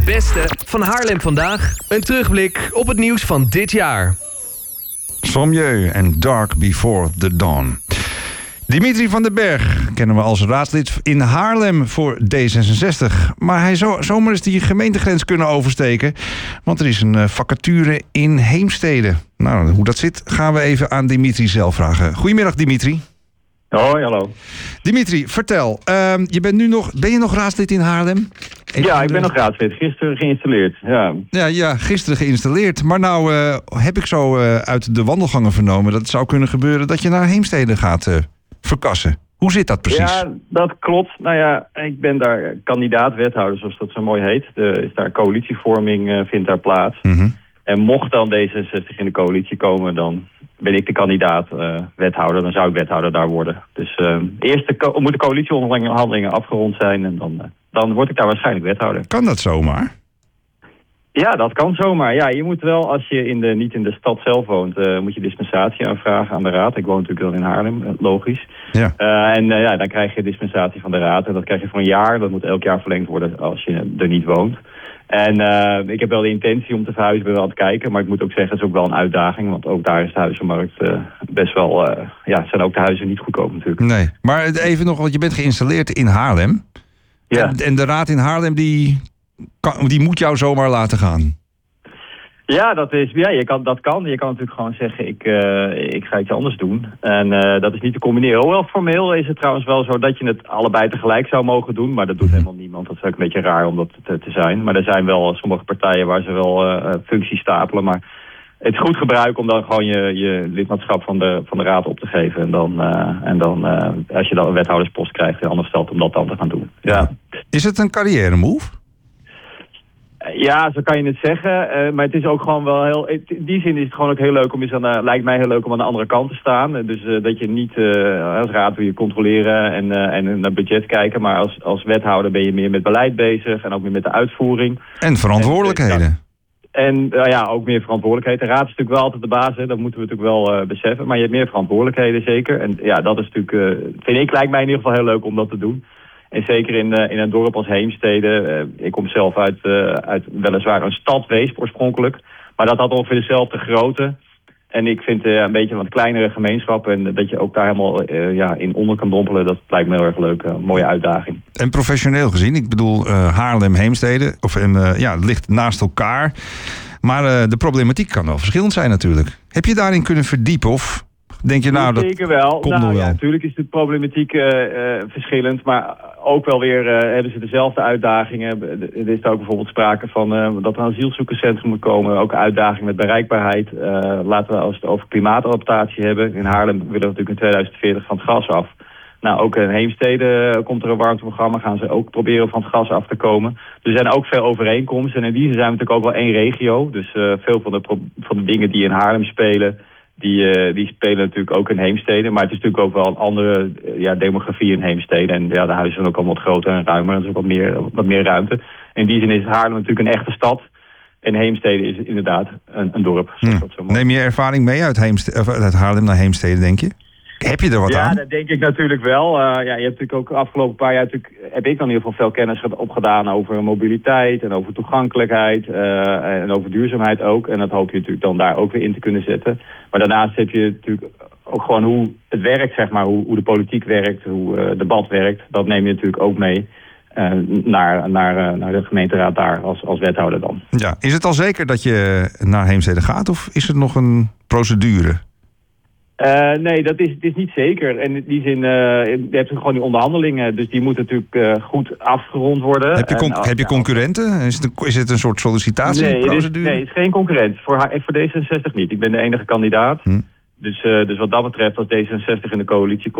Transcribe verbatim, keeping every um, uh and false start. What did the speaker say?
beste van Haarlem vandaag. Een terugblik op het nieuws van dit jaar. Sommieu en Dark Before the Dawn. Dimitri van den Berg kennen we als raadslid in Haarlem voor D zesenzestig. Maar hij zou zomaar eens die gemeentegrens kunnen oversteken. Want er is een vacature in Heemstede. Nou, hoe dat zit gaan we even aan Dimitri zelf vragen. Goedemiddag Dimitri. Hoi, hallo. Dimitri, vertel. Uh, je bent nu nog, ben je nog raadslid in Haarlem? Een ja, ik ben nog raadslid. Gisteren geïnstalleerd. Ja, ja, ja gisteren geïnstalleerd. Maar nou uh, heb ik zo uh, uit de wandelgangen vernomen dat het zou kunnen gebeuren dat je naar Heemstede gaat uh, verkassen. Hoe zit dat precies? Ja, dat klopt. Nou ja, ik ben daar kandidaat-wethouder, zoals dat zo mooi heet. Er is daar coalitievorming, uh, vindt daar plaats. Mm-hmm. En mocht dan D zesenzestig in de coalitie komen, dan ben ik de kandidaat-wethouder. Uh, dan zou ik wethouder daar worden. Dus uh, eerst de co- moeten coalitieonderhandelingen afgerond zijn en dan, uh, dan word ik daar waarschijnlijk wethouder. Kan dat zomaar? Ja, dat kan zomaar. Ja, je moet wel, als je in de, niet in de stad zelf woont, uh, moet je dispensatie aanvragen aan de raad. Ik woon natuurlijk wel in Haarlem, logisch. Ja. Uh, en uh, ja, dan krijg je dispensatie van de raad. En dat krijg je voor een jaar. Dat moet elk jaar verlengd worden als je er niet woont. En uh, ik heb wel de intentie om te verhuizen, ben wel aan het kijken. Maar ik moet ook zeggen, het is ook wel een uitdaging. Want ook daar is de huizenmarkt uh, best wel... Uh, ja, zijn ook de huizen niet goedkoop natuurlijk. Nee, maar even nog, want je bent geïnstalleerd in Haarlem. Ja. En, en de raad in Haarlem, die, kan, die moet jou zomaar laten gaan. Ja, dat, is, ja je kan, dat kan. Je kan natuurlijk gewoon zeggen, ik, uh, ik ga iets anders doen. En uh, dat is niet te combineren. Hoewel formeel is het trouwens wel zo dat je het allebei tegelijk zou mogen doen. Maar dat doet helemaal niemand. Dat is ook een beetje raar om dat te, te zijn. Maar er zijn wel sommige partijen waar ze wel uh, functies stapelen. Maar het is goed gebruik om dan gewoon je, je lidmaatschap van de, van de raad op te geven. En dan, uh, en dan uh, als je dan een wethouderspost krijgt, je anders stelt om dat dan te gaan doen. Ja. Is het een carrière move? Ja, zo kan je het zeggen. Uh, maar het is ook gewoon wel heel... In die zin is het gewoon ook heel leuk om eens aan de... Lijkt mij heel leuk om aan de andere kant te staan. Dus uh, dat je niet... Uh, als raad wil je controleren en, uh, en naar budget kijken. Maar als, als wethouder ben je meer met beleid bezig. En ook meer met de uitvoering. En verantwoordelijkheden. En, ja, en uh, ja, ook meer verantwoordelijkheden. De raad is natuurlijk wel altijd de baas. Hè. Dat moeten we natuurlijk wel uh, beseffen. Maar je hebt meer verantwoordelijkheden zeker. En ja, dat is natuurlijk... Uh, vind ik, lijkt mij in ieder geval heel leuk om dat te doen. En zeker in, uh, in een dorp als Heemstede. Uh, ik kom zelf uit, uh, uit weliswaar een stad Weesp oorspronkelijk. Maar dat had ongeveer dezelfde grootte. En ik vind uh, een beetje een wat kleinere gemeenschap. En dat je ook daar helemaal uh, ja, in onder kan dompelen. Dat lijkt me heel erg leuk. Uh, een mooie uitdaging. En professioneel gezien. Ik bedoel uh, Haarlem, Heemstede. Of, en, uh, ja, het ligt naast elkaar. Maar uh, de problematiek kan wel verschillend zijn natuurlijk. Heb je daarin kunnen verdiepen of... Denk je nou, dat zeker wel. komt nou, nog wel. Ja, natuurlijk is de problematiek uh, uh, verschillend, maar ook wel weer uh, hebben ze dezelfde uitdagingen. Er is ook bijvoorbeeld sprake van uh, dat er een asielzoekerscentrum moet komen. Ook een uitdaging met bereikbaarheid. Uh, laten we als we het over klimaatadaptatie hebben. In Haarlem willen we natuurlijk in tweeduizend veertig van het gas af. Nou, ook in Heemstede komt er een warmteprogramma. Gaan ze ook proberen van het gas af te komen. Er zijn ook veel overeenkomsten. En in die zin zijn we natuurlijk ook wel één regio. Dus uh, veel van de, pro- van de dingen die in Haarlem spelen... Die, uh, die spelen natuurlijk ook in Heemstede. Maar het is natuurlijk ook wel een andere uh, ja, demografie in Heemstede. En ja, de huizen zijn ook allemaal wat groter en ruimer. Er is ook wat meer, wat meer ruimte. In die zin is Haarlem natuurlijk een echte stad. En Heemstede is inderdaad een, een dorp. Hm. Dat zo mooi. Neem je ervaring mee uit, Heemstede, of uit Haarlem naar Heemstede, denk je? Heb je er wat ja, aan? Ja, dat denk ik natuurlijk wel. Uh, ja, je hebt natuurlijk ook de afgelopen paar jaar... Natuurlijk, heb ik dan in ieder geval veel kennis opgedaan over mobiliteit... en over toegankelijkheid uh, en over duurzaamheid ook. En dat hoop je natuurlijk dan daar ook weer in te kunnen zetten. Maar daarnaast heb je natuurlijk ook gewoon hoe het werkt, zeg maar. Hoe, hoe de politiek werkt, hoe uh, het debat werkt. Dat neem je natuurlijk ook mee uh, naar, naar, uh, naar de gemeenteraad daar als, als wethouder dan. Ja, is het al zeker dat je naar Heemstede gaat of is het nog een procedure? Uh, nee, dat is, het is niet zeker. En in die zin, uh, je hebt gewoon die onderhandelingen. Dus die moeten natuurlijk uh, goed afgerond worden. Heb je, con- en, heb je concurrenten? Is het een, is het een soort sollicitatieprocedure? Nee, het is, nee, het is geen concurrent. Voor, voor D zesenzestig niet. Ik ben de enige kandidaat. Hm. Dus, uh, dus wat dat betreft, als D zesenzestig in de coalitie komt...